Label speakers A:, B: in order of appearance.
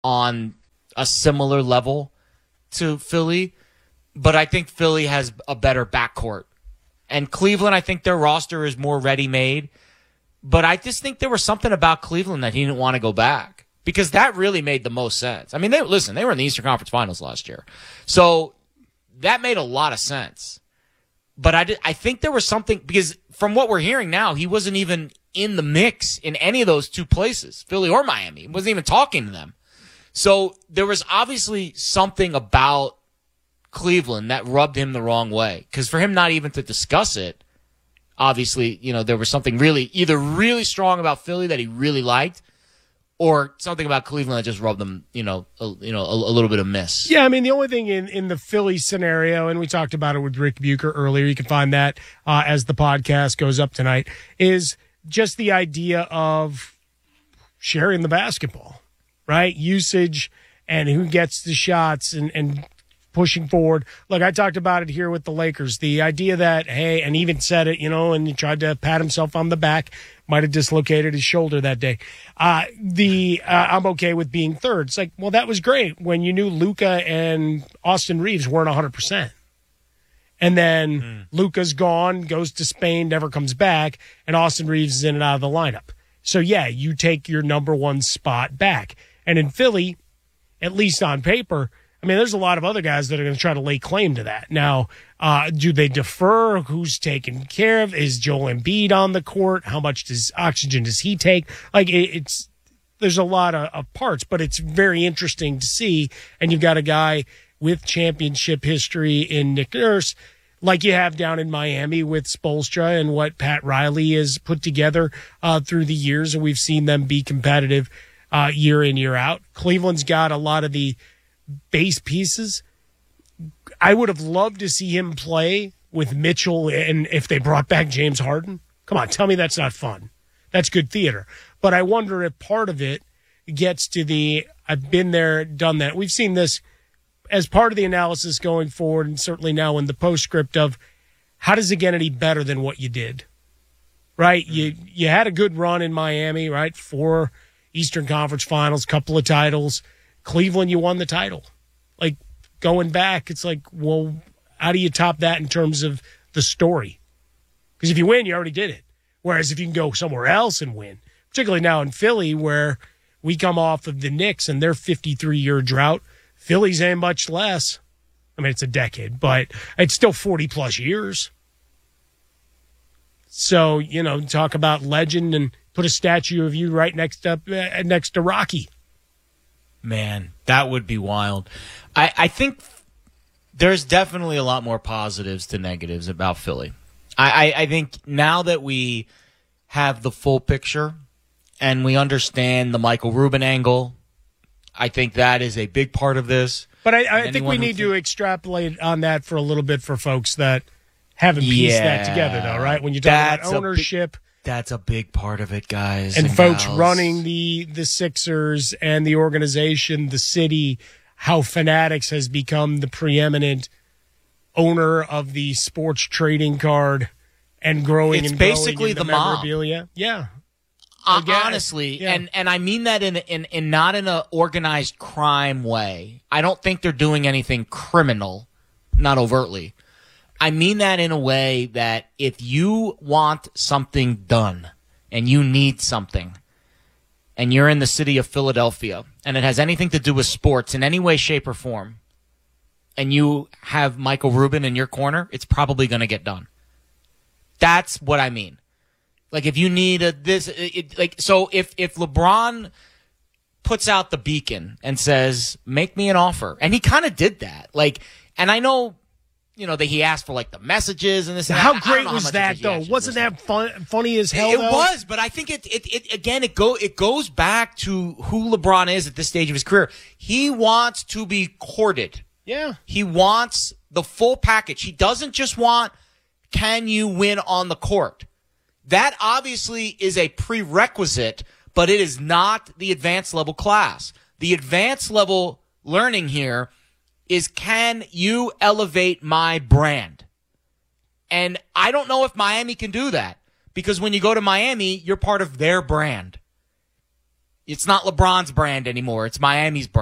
A: on a similar level to Philly, but I think Philly has a better backcourt. And Cleveland, I think their roster is more ready-made. But I just think there was something about Cleveland that he didn't want to go back, because that really made the most sense. I mean, they were in the Eastern Conference Finals last year. So that made a lot of sense. But I think there was something, because from what we're hearing now, he wasn't even in the mix in any of those two places, Philly or Miami. He wasn't even talking to them. So there was obviously something about Cleveland that rubbed him the wrong way, because for him not even to discuss it, obviously, there was something either really strong about Philly that he really liked, or something about Cleveland that just rubbed him, a little bit of miss.
B: Yeah, I mean, the only thing in the Philly scenario, and we talked about it with Rick Bucher earlier, you can find that as the podcast goes up tonight, is just the idea of sharing the basketball, right? Usage and who gets the shots and pushing forward. Look, I talked about it here with the Lakers. The idea that, hey, and even said it, and he tried to pat himself on the back, might have dislocated his shoulder that day. I'm okay with being third. It's like, well, that was great when you knew Luka and Austin Reeves weren't 100%. And then Luka's gone, goes to Spain, never comes back, and Austin Reeves is in and out of the lineup. So, yeah, you take your number one spot back. And in Philly, at least on paper, I mean, there's a lot of other guys that are going to try to lay claim to that. Now, do they defer? Who's taken care of? Is Joel Embiid on the court? How much oxygen does he take? Like, there's a lot of parts, but it's very interesting to see. And you've got a guy with championship history in Nick Nurse, like you have down in Miami with Spoelstra and what Pat Riley has put together through the years. And we've seen them be competitive year in, year out. Cleveland's got a lot of the base pieces. I would have loved to see him play with Mitchell, and if they brought back James Harden. Come on, tell me that's not fun. That's good theater. But I wonder if part of it gets to I've been there, done that. We've seen this as part of the analysis going forward, and certainly now in the postscript of how does it get any better than what you did? Right? You had a good run in Miami, right? 4 Eastern Conference Finals, couple of titles. Cleveland, you won the title. Like, going back, it's like, well, how do you top that in terms of the story? Because if you win, you already did it. Whereas if you can go somewhere else and win, particularly now in Philly, where we come off of the Knicks and their 53-year drought, Philly's ain't much less. I mean, it's a decade, but it's still 40-plus years. So, talk about legend and put a statue of you right next to Rocky.
A: Man, that would be wild. I think there's definitely a lot more positives to negatives about Philly. I think now that we have the full picture and we understand the Michael Rubin angle, I think that is a big part of this.
B: But I think we need to extrapolate on that for a little bit for folks that haven't pieced that together, though, right? When you talk about ownership.
A: That's a big part of it, guys.
B: And folks running the Sixers and the organization, the city, how Fanatics has become the preeminent owner of the sports trading card and growing. It's
A: basically
B: the
A: memorabilia.
B: Mob. Yeah.
A: Honestly, yeah. And I mean that in not in an organized crime way. I don't think they're doing anything criminal, not overtly. I mean that in a way that if you want something done and you need something and you're in the city of Philadelphia and it has anything to do with sports in any way, shape, or form, and you have Michael Rubin in your corner, it's probably going to get done. That's what I mean. Like if you need if LeBron puts out the beacon and says, make me an offer, and he kind of did that. And I know, that he asked for the messages and this.
B: How great was that though? Wasn't that funny as hell?
A: It was, but I think it goes back to who LeBron is at this stage of his career. He wants to be courted.
B: Yeah.
A: He wants the full package. He doesn't just want, can you win on the court? That obviously is a prerequisite, but it is not the advanced level class. The advanced level learning here is, can you elevate my brand? And I don't know if Miami can do that, because when you go to Miami, you're part of their brand. It's not LeBron's brand anymore. It's Miami's brand.